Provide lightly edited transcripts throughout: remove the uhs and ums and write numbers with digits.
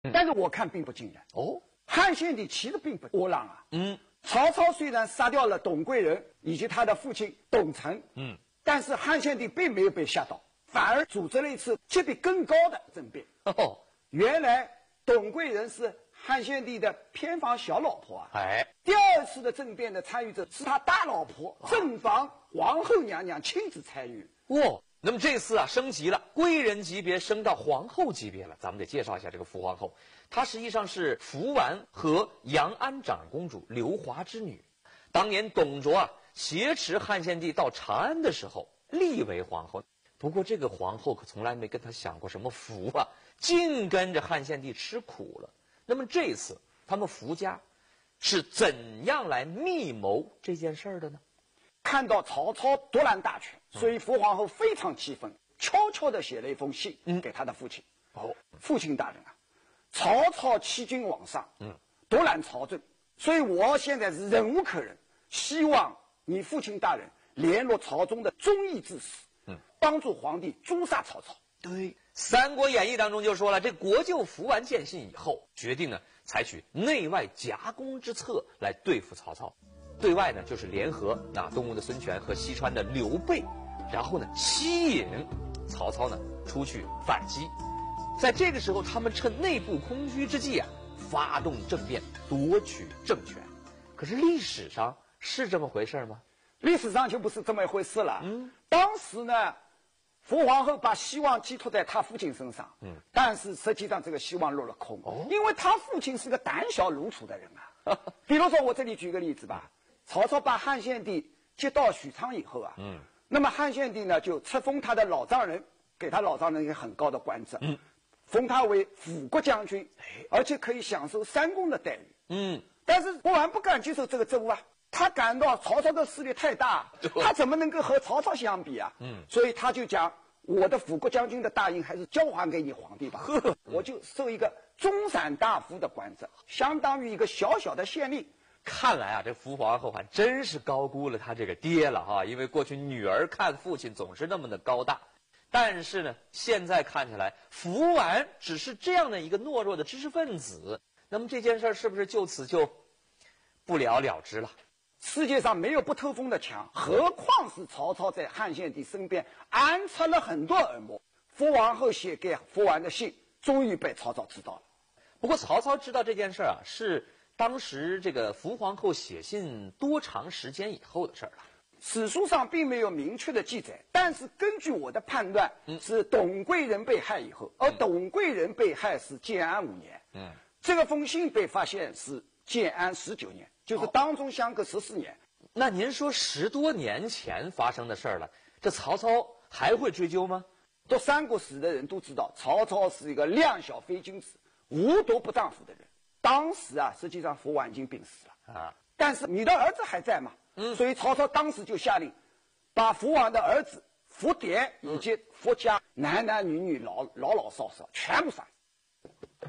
但是我看并不尽然。 哦， 汉献帝其实并不窝囊啊。曹操虽然杀掉了董贵人以及他的父亲董承，但是汉献帝并没有被吓倒，反而组织了一次级别更高的政变。 哦， 原来董贵人是汉献帝的偏房小老婆啊。 哎， 第二次的政变的参与者是他大老婆正房皇后娘娘亲自参与。 哦，那么这次啊升级了，贵人级别升到皇后级别了。咱们得介绍一下这个福皇后，她实际上是福完和杨安长公主刘华之女。当年董卓啊挟持汉献帝到长安的时候，立为皇后。不过这个皇后可从来没跟他享过什么福啊，净跟着汉献帝吃苦了。那么这次他们福家是怎样来密谋这件事儿的呢？ 看到曹操夺揽大权，所以福皇后非常气愤，悄悄地写了一封信给他的父亲。父亲大人啊，曹操欺君罔上，夺揽朝政，所以我现在是忍无可忍，希望你父亲大人联络朝中的忠义之士，帮助皇帝诛杀曹操。 对，《三国演义》当中就说了，这国舅福完见信以后，决定呢采取内外夹攻之策来对付曹操。对外呢就是联合东吴的孙权和西川的刘备，然后呢吸引曹操呢出去反击。在这个时候，他们趁内部空虚之际啊，发动政变，夺取政权。可是历史上是这么回事吗？ 历史上就不是这么一回事了。当时呢，福皇后把希望寄托在他父亲身上，但是实际上这个希望落了空，因为他父亲是个胆小如鼠的人啊。比如说，我这里举个例子吧，曹操把汉献帝接到许昌以后啊，那么汉献帝呢就册封他的老丈人，给他老丈人一个很高的官职，封他为辅国将军，而且可以享受三公的待遇。但是福完不敢接受这个职务啊，他感到曹操的势力太大，他怎么能够和曹操相比啊？所以他就讲，我的辅国将军的大印还是交还给你皇帝吧，我就受一个中散大夫的官职，相当于一个小小的县令。 看来啊，这福皇后还真是高估了他这个爹了哈，因为过去女儿看父亲总是那么的高大。但是呢，现在看起来福完只是这样的一个懦弱的知识分子，那么这件事是不是就此就不了了之了？ 世界上没有不透风的墙，何况是曹操在汉献帝身边安插了很多耳目。福王后写给福完的信终于被曹操知道了。 不过曹操知道这件事啊，是当时这个福皇后写信多长时间以后的事了？ 史书上并没有明确的记载，但是根据我的判断，是董贵人被害以后，而董贵人被害是建安5年，这个封信被发现是建安19年，就是当中相隔14年。 那您说10多年前发生的事了，这曹操还会追究吗？ 读三国史的人都知道，曹操是一个量小非君子、无毒不丈夫的人。当时啊，实际上福完已经病死了啊，但是你的儿子还在嘛？所以曹操当时就下令，把福王的儿子福典以及福家男男女女、老老少少全部杀死。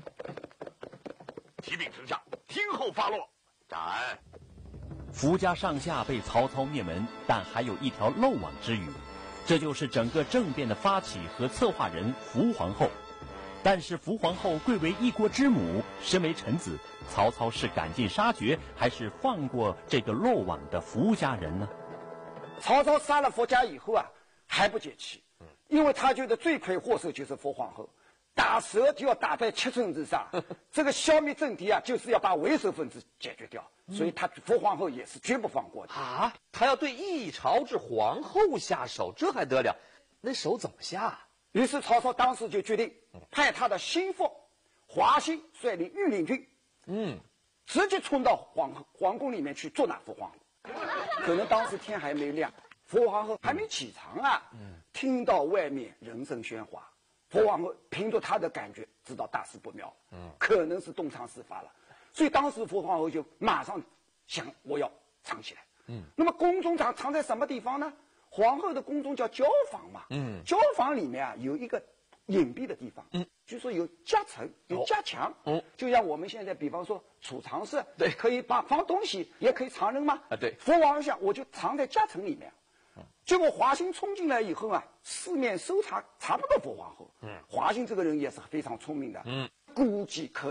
启禀丞相，听候发落。斩。 福家上下被曹操灭门，但还有一条漏网之鱼，这就是整个政变的发起和策划人福皇后。但是福皇后贵为一国之母，身为臣子，曹操是赶尽杀绝，还是放过这个漏网的福家人呢？ 曹操杀了福家以后啊，还不解气，因为他觉得罪魁祸首就是福皇后，打蛇就要打在7寸之上，这个消灭政敌啊，就是要把为首分子解决掉，所以他福皇后也是绝不放过的啊！他要对一朝之皇后下手，这还得了？那手怎么下？ 于是曹操当时就决定派他的心腹华歆率领御林军，直接冲到皇宫里面去捉拿福皇后。可能当时天还没亮，福皇后还没起床啊，听到外面人声喧哗，福皇后凭着她的感觉知道大事不妙，可能是东窗事发了，所以当时福皇后就马上想我要藏起来。那么宫中藏在什么地方呢？皇后的宫中叫交房嘛，交房里面啊有一个隐蔽的地方，据说有夹层、有夹墙，就像我们现在比方说储藏室， 对， 可以放东西，也可以藏人嘛。 对。 福王想，我就藏在夹层里面。结果华歆冲进来以后啊，四面搜查，查不到福皇后。华歆这个人也是非常聪明的， 估计可